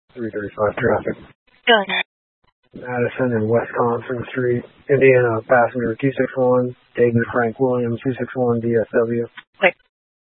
335 traffic. Go ahead. Madison and Wisconsin Street, Indiana, passenger 261, David Frank Williams, 261 DSW. Wait.